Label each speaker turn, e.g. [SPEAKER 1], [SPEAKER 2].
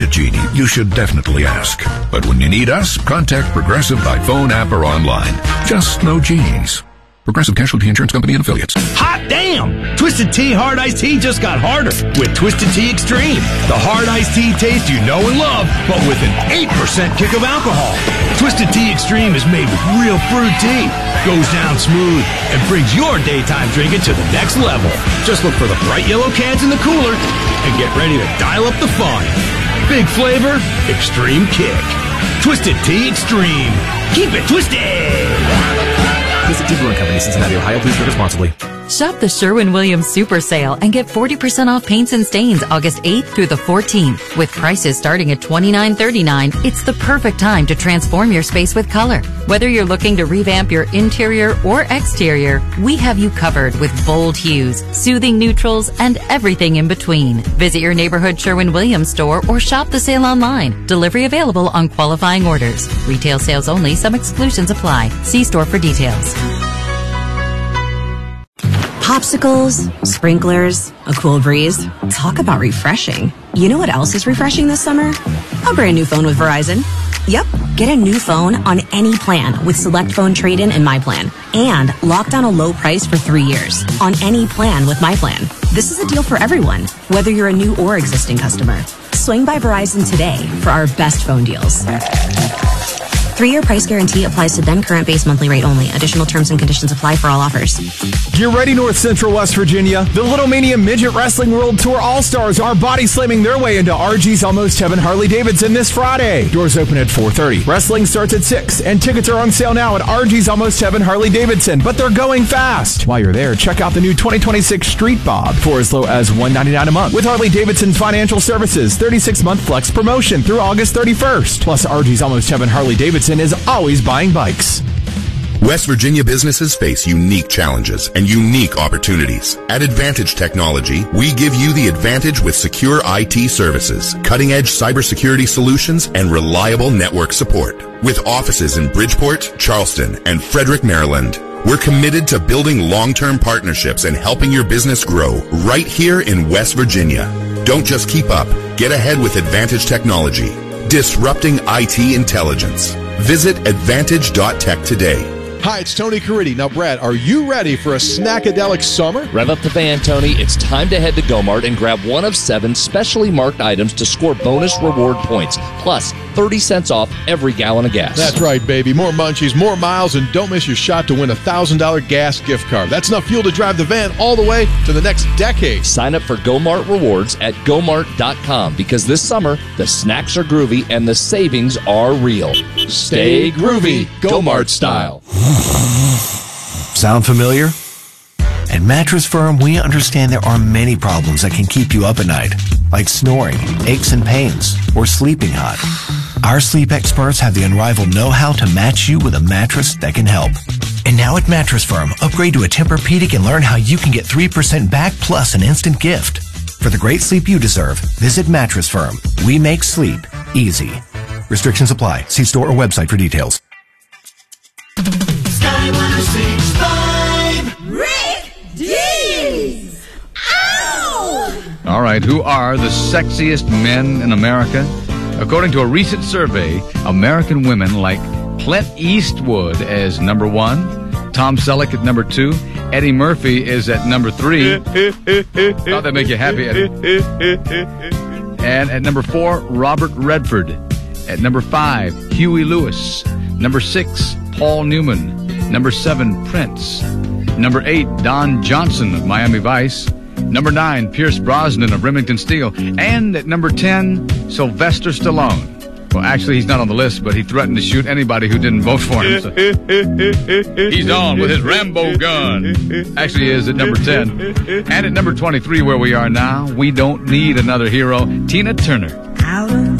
[SPEAKER 1] Genie, you should definitely ask. But when you need us, contact Progressive by phone, app, or online. Just no genies. Progressive Casualty Insurance Company and Affiliates.
[SPEAKER 2] Hot damn! Twisted Tea Hard Iced Tea just got harder with Twisted Tea Extreme. The hard iced tea taste you know and love, but with an 8% kick of alcohol. Twisted Tea Extreme is made with real fruit tea, goes down smooth, and brings your daytime drinking to the next level. Just look for the bright yellow cans in the cooler and get ready to dial up the fun. Big flavor, extreme kick. Twisted Tea Extreme. Keep it twisted!
[SPEAKER 3] Visit Tea Brewing Company, Cincinnati, Ohio. Please drink responsibly.
[SPEAKER 4] Shop the Sherwin-Williams Super Sale and get 40% off paints and stains August 8th through the 14th. With prices starting at $29.39, it's the perfect time to transform your space with color. Whether you're looking to revamp your interior or exterior, we have you covered with bold hues, soothing neutrals, and everything in between. Visit your neighborhood Sherwin-Williams store or shop the sale online. Delivery available on qualifying orders. Retail sales only. Some exclusions apply. See store for details.
[SPEAKER 5] Popsicles, sprinklers, a cool breeze. Talk about refreshing. You know what else is refreshing this summer? A brand new phone with Verizon. Yep, get a new phone on any plan with Select Phone Trade-in and My Plan. And lock down a low price for 3 years on any plan with My Plan. This is a deal for everyone, whether you're a new or existing customer. Swing by Verizon today for our best phone deals. 3-year price guarantee applies to then current base monthly rate only. Additional terms and conditions apply for all offers.
[SPEAKER 6] Get ready, North Central West Virginia. The Little Mania Midget Wrestling World Tour All-Stars are body slamming their way into RG's Almost Heaven Harley-Davidson this Friday. Doors open at 4:30. Wrestling starts at 6, and tickets are on sale now at RG's Almost Heaven Harley-Davidson, but they're going fast. While you're there, check out the new 2026 Street Bob for as low as $199 a month. With Harley-Davidson's Financial Services 36-month flex promotion through August 31st. Plus, RG's Almost Heaven Harley-Davidson is always buying bikes.
[SPEAKER 7] West Virginia businesses face unique challenges and unique opportunities. At Advantage Technology, we give you the advantage with secure IT services, cutting-edge cybersecurity solutions, and reliable network support. With offices in Bridgeport, Charleston, and Frederick, Maryland, we're committed to building long-term partnerships and helping your business grow right here in West Virginia. Don't just keep up. Get ahead with Advantage Technology, disrupting IT intelligence. Visit advantage.tech today.
[SPEAKER 8] Hi, it's Tony Caridi. Now, Brad, are you ready for a snackadelic summer?
[SPEAKER 9] Rev up the van, Tony. It's time to head to Go-Mart and grab one of 7 specially marked items to score bonus reward points, plus 30 cents off every gallon of gas.
[SPEAKER 8] That's right, baby. More munchies, more miles, and don't miss your shot to win a $1,000 gas gift card. That's enough fuel to drive the van all the way to the next decade.
[SPEAKER 9] Sign up for Go-Mart Rewards at GoMart.com because this summer, the snacks are groovy and the savings are real. Stay groovy, Go-Mart style.
[SPEAKER 10] Sound familiar? At Mattress Firm, we understand there are many problems that can keep you up at night, like snoring, aches and pains, or sleeping hot. Our sleep experts have the unrivaled know-how to match you with a mattress that can help. And now at Mattress Firm, upgrade to a Tempur-Pedic and learn how you can get 3% back plus an instant gift. For the great sleep you deserve, visit Mattress Firm. We make sleep easy. Restrictions apply. See store or website for details.
[SPEAKER 11] Sky 106.5 Rick Dees! Ow!
[SPEAKER 12] All right, who are the sexiest men in America? According to a recent survey, American women like Clint Eastwood as number 1, Tom Selleck at number 2, Eddie Murphy is at number 3. Thought that make you happy, Eddie. And at number 4, Robert Redford. At number 5, Huey Lewis. Number 6, Paul Newman. Number 7, Prince. Number 8, Don Johnson of Miami Vice. Number 9, Pierce Brosnan of Remington Steel. And at number 10, Sylvester Stallone. Well, actually, he's not on the list, but he threatened to shoot anybody who didn't vote for him. So. He's on with his Rambo gun. Actually, he is at number 10. And at number 23, where we are now, we don't need another hero, Tina Turner.
[SPEAKER 11] Out of